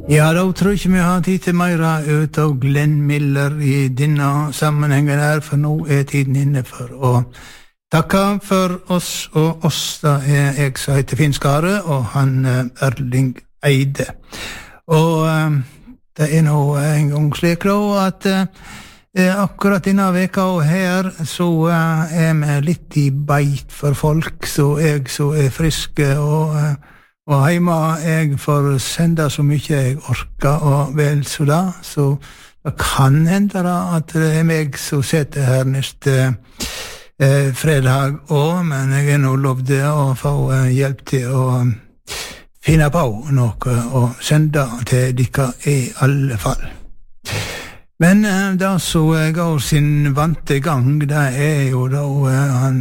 Ja, da tror jeg ikke vi har tid til mer ut av Glenn Miller I denne sammenhengen her, for nå tiden inne for å takke for oss og oss. Da jeg som heter Finn Skare, og han Erling Eide. Og det nå en gang slik da, at akkurat denne veka og her, så vi litt I beit for folk, så jeg så friske og heima jeg får sende så mye jeg orker og vel så da, så det kan hende da at det meg som sitter her neste fredag også, men jeg nå lovde å få hjelp til å finne på noe og sende til dere I alle fall. Men da så går sin vante gang, det jo da han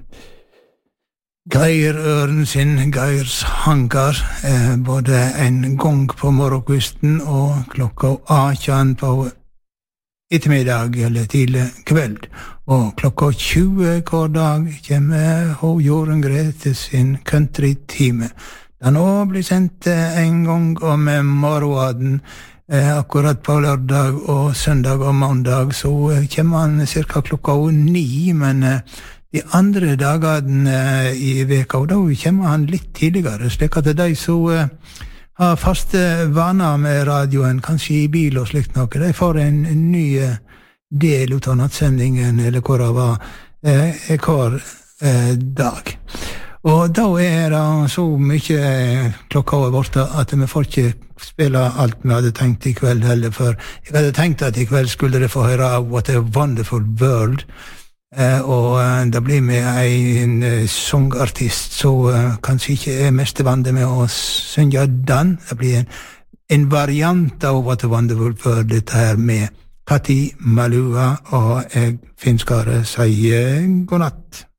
Geir Øren sin, Geirs Hangar, både en gang på morgenkvisten og klokka 18 på ettermiddag eller tidlig kveld. Og klokka 20 hver dag kommer Jorunn Grete sin country-time. Den også blir sendt en gang om morgenen, akkurat på lørdag og søndag og mandag, så kommer han cirka klokka 9, men de andre dagene I veka, og da kommer han litt tidligere, slik at de som har faste vaner med radioen, kanskje I bil og slikt noe, de får en ny del av nattsendingen, eller hvor det var, hver dag. Og da det så mye klokka over borte, at vi får ikke spille alt vi hadde tenkt I kveld heller, for jeg hadde tenkt at I kveld skulle dere få høre What a Wonderful World, og det blir med en sångartist så kanskje ikke mest vant med å synge den. Det blir en variant av What a Wonderful World, dette her med Kati Malua, og jeg Finn Skare sier god natt.